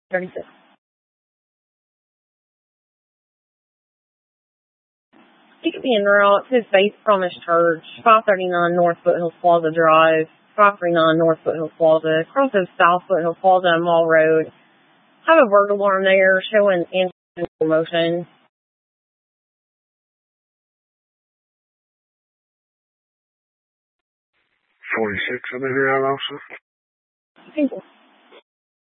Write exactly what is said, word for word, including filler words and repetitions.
thirty-six. He could be in route to Faith Promise Church, five thirty-nine North Foothills Plaza Drive, five thirty-nine North Foothills Plaza, crosses South Foothills Plaza and Mall Road. Have a burglar alarm there showing in motion. forty-six, I've been here, officer. People.